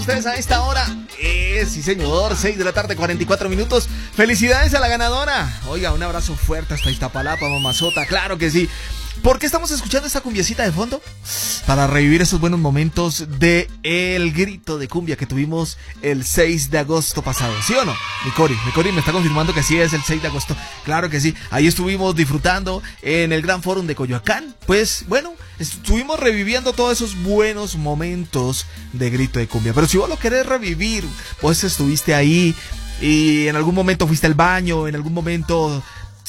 ustedes a esta hora. Sí señor, 6 de la tarde, 44 minutos. Felicidades a la ganadora. Oiga, un abrazo fuerte hasta Iztapalapa, mamazota, claro que sí. ¿Por qué estamos escuchando esta cumbiecita de fondo? Para revivir esos buenos momentos de el grito de cumbia que tuvimos el 6 de agosto pasado, ¿sí o no? Mi Cori me está confirmando que sí es el 6 de agosto. Claro que sí, ahí estuvimos disfrutando en el Gran Fórum de Coyoacán. Pues bueno, estuvimos reviviendo todos esos buenos momentos de grito de cumbia. Pero si vos lo querés revivir, vos estuviste ahí y en algún momento fuiste al baño, en algún momento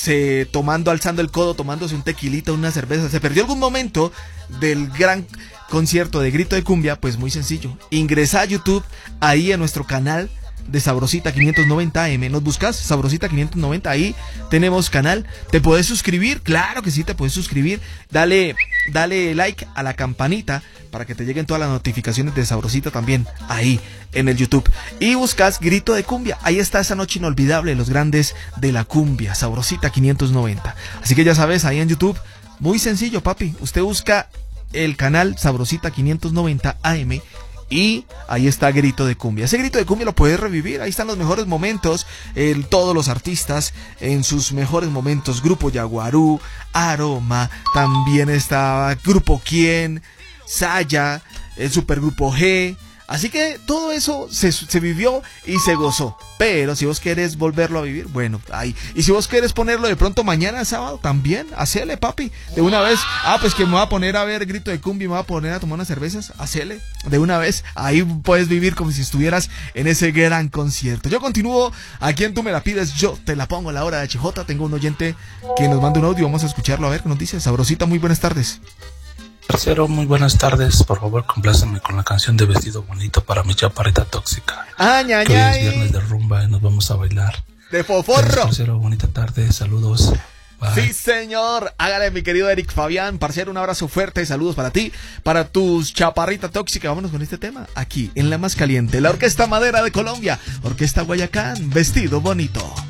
alzando el codo, tomándose un tequilita, una cerveza, se perdió algún momento del gran concierto de grito de cumbia, pues muy sencillo, ingresa a YouTube, ahí en nuestro canal de Sabrosita 590 AM, nos buscas Sabrosita 590, ahí tenemos canal, te puedes suscribir, claro que sí, te puedes suscribir, dale like a la campanita para que te lleguen todas las notificaciones de Sabrosita también, ahí en el YouTube, y buscas grito de cumbia, ahí está esa noche inolvidable, los grandes de la cumbia, Sabrosita 590, así que ya sabes, ahí en YouTube, muy sencillo papi, usted busca el canal Sabrosita 590 AM, y ahí está Grito de Cumbia. Ese Grito de Cumbia lo puedes revivir. Ahí están los mejores momentos. Todos los artistas en sus mejores momentos. Grupo Yaguarú, Aroma. También está Grupo Quién, Saya, el Supergrupo G. Así que todo eso se vivió y se gozó. Pero si vos querés volverlo a vivir, bueno, ahí. Y si vos querés ponerlo de pronto mañana sábado, también, hacele, papi. De una vez, pues que me voy a poner a ver Grito de Cumbia y me voy a poner a tomar unas cervezas, hacele. De una vez, ahí puedes vivir como si estuvieras en ese gran concierto. Yo continúo, a quien tú me la pides, yo te la pongo a la hora de HJ. Tengo un oyente que nos manda un audio, vamos a escucharlo, a ver qué nos dice. Sabrosita, muy buenas tardes. Parcero, muy buenas tardes. Por favor, complácenme con la canción de Vestido Bonito para mi chaparrita tóxica. Ay, ay, que hoy ay. es viernes de rumba y nos vamos a bailar. De foforro. Parcero, bonita tarde, saludos. Bye. Sí, señor. Hágale, mi querido Eric Fabián. Parcero, un abrazo fuerte. Saludos para ti, para tus chaparrita tóxica. Vámonos con este tema. Aquí, en la más caliente. La Orquesta Madera de Colombia. Orquesta Guayacán. Vestido Bonito.